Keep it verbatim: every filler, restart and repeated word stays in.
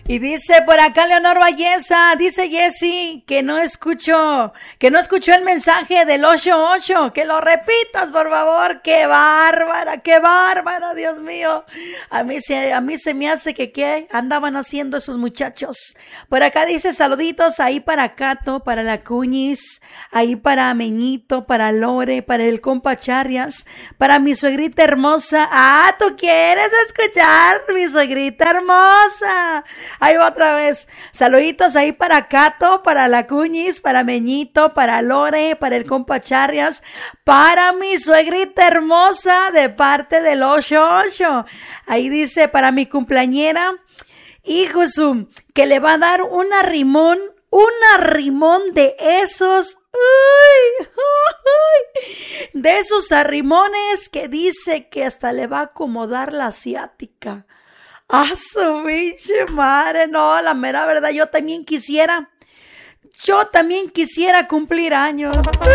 Y dice por acá Leonor Valleza, dice Jessy, que no escucho, que no escuchó el mensaje del ocho ocho, que lo repitas por favor. Qué bárbara, qué bárbara, Dios mío. A mí se, a mí se me hace que qué andaban haciendo esos muchachos. Por acá dice saluditos ahí para Cato, para la Cuñis, ahí para Meñito, para Lore, para el compa Charrias, para mi suegrita hermosa. Ah, ¿tú quieres escuchar mi suegrita hermosa? Ahí va otra vez. Saluditos ahí para Cato, para la Cuñis, para Meñito, para Lore, para el compa Charrias, para mi suegrita hermosa de parte del ocho ocho. Ahí dice para mi cumpleañera, hijo su, que le va a dar un arrimón, un arrimón de esos, uy, uy, de esos arrimones que dice que hasta le va a acomodar la asiática. ¡Ah, su pinche madre! No, la mera verdad, yo también quisiera, yo también quisiera cumplir años.